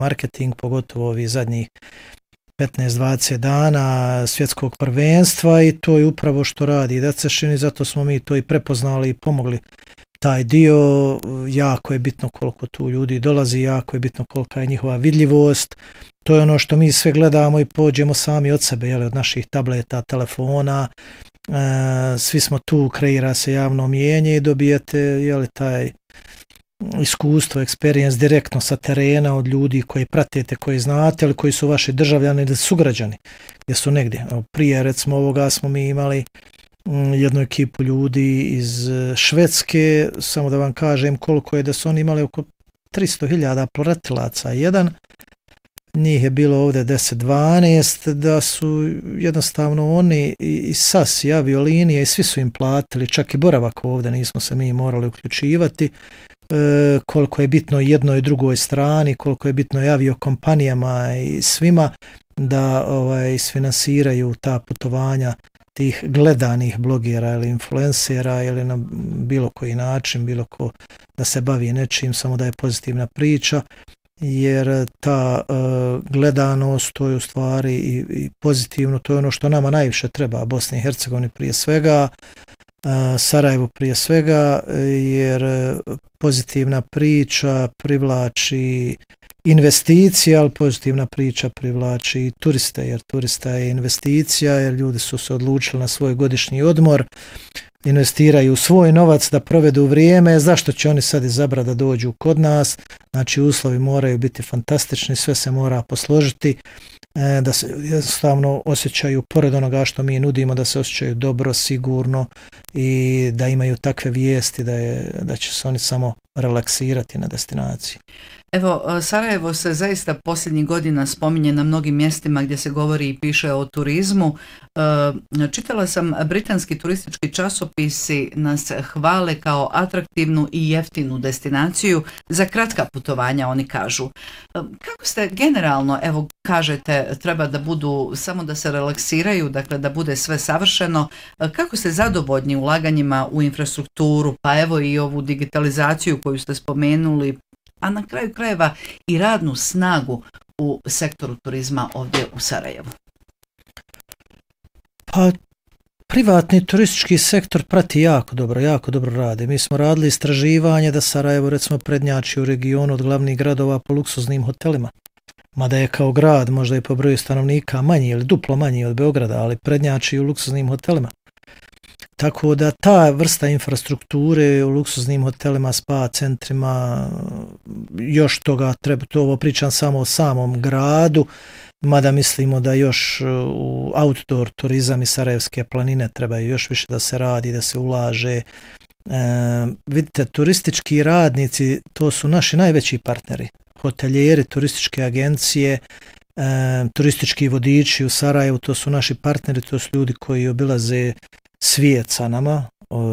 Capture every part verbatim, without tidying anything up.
marketing, pogotovo ovih zadnjih petnaest dvadeset dana svjetskog prvenstva i to je upravo što radi Decešin i zato smo mi to i prepoznali i pomogli taj dio. Jako je bitno koliko tu ljudi dolazi, jako je bitno kolika je njihova vidljivost. To je ono što mi sve gledamo i pođemo sami od sebe, jeli, od naših tableta, telefona. E, svi smo tu, kreira se javno mijenje i dobijete, jeli, taj iskustvo, experience direktno sa terena od ljudi koji pratite, koji znate, ali koji su vaši državljani ili sugrađani, gdje su negdje. Prije, recimo, ovoga smo mi imali jednu ekipu ljudi iz Švedske, samo da vam kažem koliko je, da su oni imali oko tristo hiljada pratilaca. Jedan, njih je bilo ovdje deset dvanaest, da su jednostavno oni i S A S i aviolinije i svi su im platili, čak i boravak ovdje nismo se mi morali uključivati. E, koliko je bitno jednoj i drugoj strani, koliko je bitno i aviokompanijama i svima da ovaj, isfinansiraju ta putovanja tih gledanih blogera ili influencera ili na bilo koji način, bilo ko da se bavi nečim, samo da je pozitivna priča, jer ta uh, gledanost, to je u stvari i, i pozitivno, to je ono što nama najviše treba, Bosni i Hercegovini prije svega, uh, Sarajevo prije svega, jer pozitivna priča privlači investicija, ali pozitivna priča privlači i turiste, jer turista je investicija, jer ljudi su se odlučili na svoj godišnji odmor, investiraju svoj novac da provedu vrijeme, zašto će oni sad izabrati da dođu kod nas? Znači uslovi moraju biti fantastični, sve se mora posložiti, da se jednostavno osjećaju, pored onoga što mi nudimo, da se osjećaju dobro, sigurno i da imaju takve vijesti da, je, da će se oni samo relaksirati na destinaciji. Evo, Sarajevo se zaista posljednjih godina spominje na mnogim mjestima gdje se govori i piše o turizmu. Čitala sam, britanski turistički časopisi nas hvale kao atraktivnu i jeftinu destinaciju za kratka putovanja, oni kažu. Kako ste generalno, evo kažete, treba da budu, samo da se relaksiraju, dakle da bude sve savršeno. Kako ste zadovoljni ulaganjima u infrastrukturu, pa evo i ovu digitalizaciju koju ste spomenuli, a na kraju krajeva i radnu snagu u sektoru turizma ovdje u Sarajevu? Pa privatni turistički sektor prati jako dobro, jako dobro radi. Mi smo radili istraživanje da Sarajevo recimo prednjači u regionu od glavnih gradova po luksuznim hotelima. Mada je kao grad možda i po broju stanovnika manji ili duplo manji od Beograda, ali prednjači u luksuznim hotelima. Tako da ta vrsta infrastrukture u luksuznim hotelima, spa centrima, još toga treba, to ovo pričam samo o samom gradu, mada mislimo da još u outdoor turizam i Sarajevske planine treba još više da se radi, da se ulaže. E, vidite, turistički radnici, to su naši najveći partneri, hotelijeri, turističke agencije, e, turistički vodiči u Sarajevu, to su naši partneri, to su ljudi koji obilaze svijet sa nama.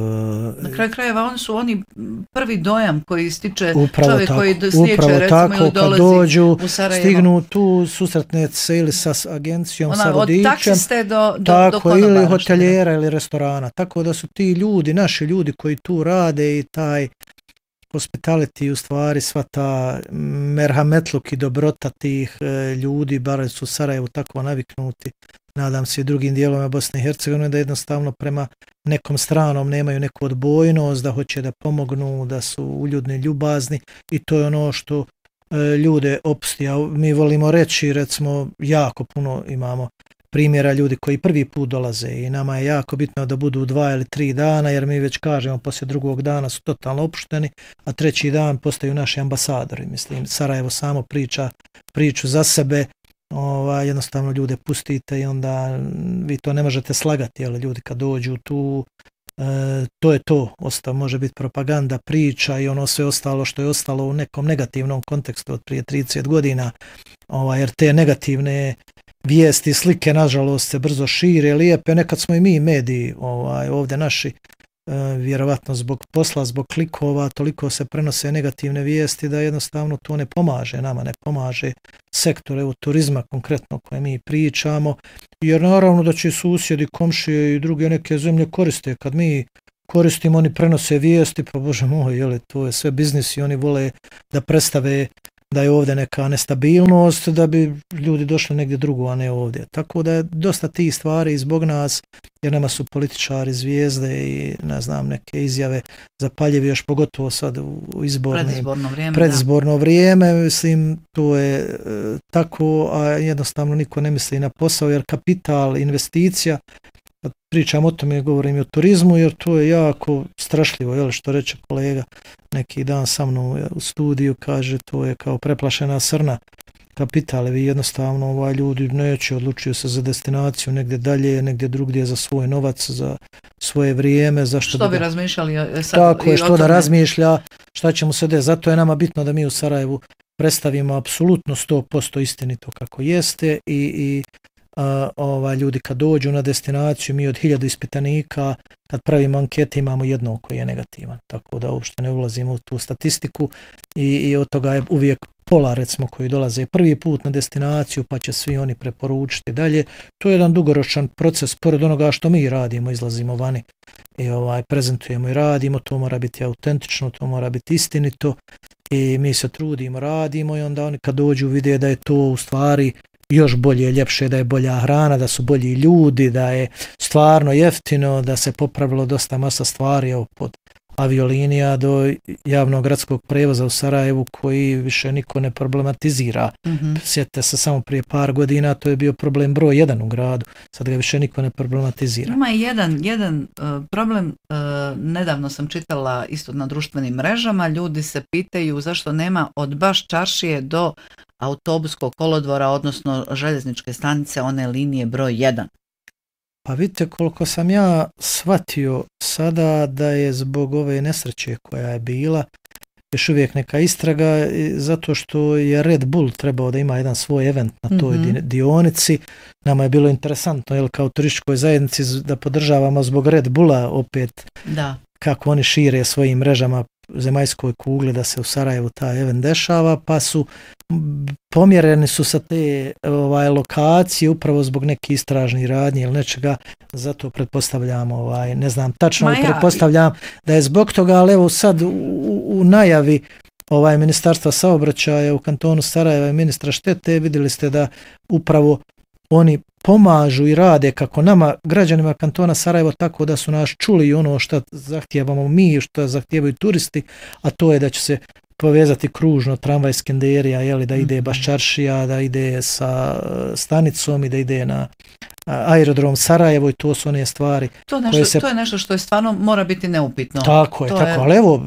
Na kraju krajeva oni su oni prvi dojam koji stiče upravo čovjek tako, koji stiče recimo tako, ili dolazi dođu, u Sarajevo. Stignu tu, susretne se ili sa agencijom, Ona, sa vodičem. od taksiste do, do, tako, do konobara. Ili hoteljera ili restorana. Tako da su ti ljudi, naši ljudi koji tu rade i taj hospitality, u stvari sva ta merhametluk i dobrota tih e, ljudi, bar su u Sarajevu tako naviknuti, nadam se i drugim dijelovima Bosne i Hercegovine, da jednostavno prema nekom stranom nemaju neku odbojnost, da hoće da pomognu, da su uljudni, ljubazni i to je ono što e, ljude opusti. A mi volimo reći, recimo, jako puno imamo primjera ljudi koji prvi put dolaze i nama je jako bitno da budu dva ili tri dana, jer mi već kažemo poslije drugog dana su totalno opušteni, a treći dan postaju naši ambasadori. Mislim, Sarajevo samo priča priču za sebe, ovaj, jednostavno ljude pustite i onda vi to ne možete slagati, ali ljudi kad dođu tu, e, to je to, Osta, može biti propaganda, priča i ono sve ostalo što je ostalo u nekom negativnom kontekstu od prije trideset godina, ovaj, jer te negativne vijesti, slike, nažalost, se brzo šire, lijepe, nekad smo i mi mediji ovaj, ovdje naši, e, vjerovatno zbog posla, zbog klikova, toliko se prenose negativne vijesti da jednostavno to ne pomaže, nama ne pomaže sektor, evo, turizma konkretno koje mi pričamo, jer naravno da će susjedi, komšije i druge neke zemlje koriste, kad mi koristimo, oni prenose vijesti, pa bože moj, jele, to je sve biznis i oni vole da predstave da je ovdje neka nestabilnost, da bi ljudi došli negdje drugo, a ne ovdje. Tako da je dosta tih stvari zbog nas, jer nama su političari zvijezde i ne znam, neke izjave zapaljive, još pogotovo sad u izbornim, predizborno vrijeme. Predizborno vrijeme, mislim, to je e, tako, a jednostavno niko ne misli na posao, jer kapital, investicija, pričam o tome, govorim i o turizmu, jer to je jako strašljivo, jel, što reče kolega neki dan sa mnom u studiju, kaže to je kao preplašena srna kapitale, vi jednostavno ovaj, ljudi neće, odlučuju se za destinaciju negdje dalje, negdje drugdje za svoj novac, za svoje vrijeme. Zašto što bi da, razmišljali sad? Tako je, što da razmišlja, šta će mu se desiti. Zato je nama bitno da mi u Sarajevu predstavimo apsolutno sto posto istinito kako jeste i, i a, ovaj, ljudi kad dođu na destinaciju, mi od hiljadu ispitanika, kad pravimo ankete imamo jednog koji je negativan. Tako da uopšte ne ulazimo u tu statistiku i, i od toga je uvijek pola, recimo, koji dolaze prvi put na destinaciju, pa će svi oni preporučiti dalje. To je jedan dugoročan proces, pored onoga što mi radimo, izlazimo vani i ovaj, prezentujemo i radimo, to mora biti autentično, to mora biti istinito i mi se trudimo, radimo i onda oni kad dođu vide da je to u stvari još bolje, ljepše, da je bolja hrana, da su bolji ljudi, da je stvarno jeftino, da se popravilo dosta masa stvari, evo, pod aviolinija do javnog gradskog prevoza u Sarajevu koji više niko ne problematizira. Mm-hmm. Sjetite se, samo prije par godina to je bio problem broj jedan u gradu, sad ga više niko ne problematizira. Ima i jedan, jedan uh, problem, uh, nedavno sam čitala isto na društvenim mrežama, ljudi se pitaju zašto nema od baš čaršije do autobuskog kolodvora, odnosno željezničke stanice, one linije broj jedan. Pa vidite koliko sam ja shvatio sada da je zbog ove nesreće koja je bila još uvijek neka istraga, zato što je Red Bull trebao da ima jedan svoj event na toj mm-hmm. dionici. Nama je bilo interesantno, jel, kao turističkoj zajednici da podržavamo zbog Red Bulla opet da. Kako oni šire svojim mrežama zemaljskoj kugli da se u Sarajevu taj event dešava, pa su pomjereni su sa te ovaj, lokacije upravo zbog neke istražnih radnje ili nečega, zato pretpostavljam, ovaj, ne znam tačno, ja, pretpostavljam da je zbog toga, ali evo sad u, u najavi ovaj Ministarstva saobraćaja u kantonu Sarajeva i ministra Štete vidjeli ste da upravo oni pomažu i rade kako nama, građanima kantona Sarajevo, tako da su nas čuli ono što zahtijevamo mi, što zahtijevaju turisti, a to je da će se povezati kružno tramvaj Skenderija, jeli, da ide baš čaršija, da ide sa stanicom i da ide na aerodrom Sarajevo i to su one stvari. To, nešto, se... to je nešto što je stvarno mora biti neupitno. Tako je, to tako, je... ali evo,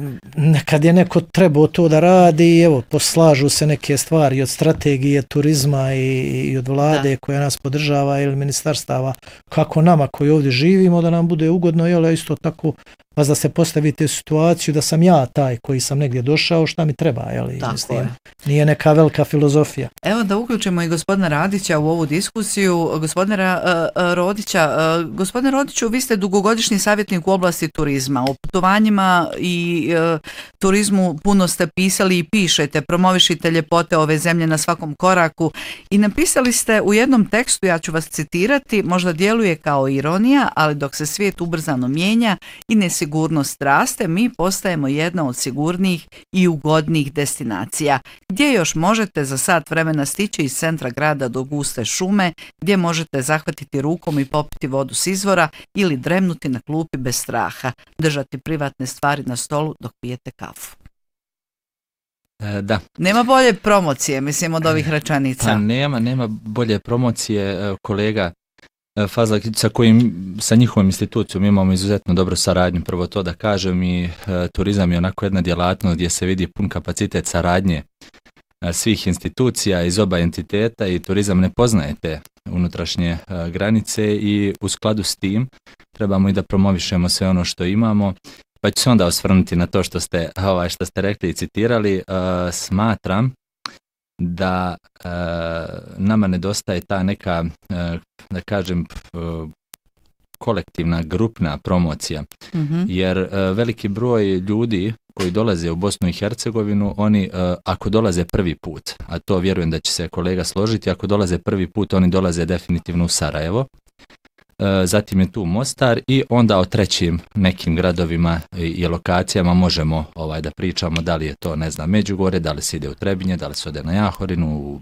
nekad je neko trebao to da radi, evo, poslažu se neke stvari od strategije turizma i, i od vlade da. Koja nas podržava ili ministarstava, kako nama koji ovdje živimo, da nam bude ugodno, jel, isto tako, vas da se postavite u situaciju da sam ja taj koji sam negdje došao, šta mi treba, jel, mislim, nije neka velika filozofija. Evo da uključimo i gospodina Radića u ovu diskusiju. Gospodine uh, Rodića, uh, gospodine Rodiću, vi ste dugogodišnji savjetnik u oblasti turizma. O putovanjima i uh, turizmu puno ste pisali i pišete, promovišite ljepote ove zemlje na svakom koraku i napisali ste u jednom tekstu, ja ću vas citirati, možda djeluje kao ironija, ali dok se svijet ubrzano mijenja i nesigurnost raste, mi postajemo jedna od sigurnijih i ugodnijih destinacija. Gdje još možete za sat vremena stići iz centra grada do guste šume, gdje možete zahvatiti rukom i popiti vodu s izvora ili dremnuti na klupi bez straha, držati privatne stvari na stolu dok pijete kafu. E, da. Nema bolje promocije, mislim, od ovih rečanica. Pa nema, nema bolje promocije, kolega Fazla, sa kojim, sa njihovom institucijom imamo izuzetno dobro saradnju, prvo to da kažem, i e, turizam je onako jedna djelatnost gdje se vidi pun kapacitet saradnje e, svih institucija iz oba entiteta i turizam ne poznaje te unutrašnje e, granice i u skladu s tim trebamo i da promovišemo sve ono što imamo, pa ću se onda osvrnuti na to što ste, ovaj, što ste rekli i citirali. E, smatram da e, nama nedostaje ta neka, e, da kažem, e, kolektivna, grupna promocija, mm-hmm. jer e, veliki broj ljudi koji dolaze u Bosnu i Hercegovinu, oni e, ako dolaze prvi put, a to vjerujem da će se kolega složiti, ako dolaze prvi put, oni dolaze definitivno u Sarajevo, zatim je tu Mostar i onda o trećim nekim gradovima i lokacijama možemo ovaj da pričamo, da li je to, ne znam, Međugorje, da li se ide u Trebinje, da li se ode na Jahorinu,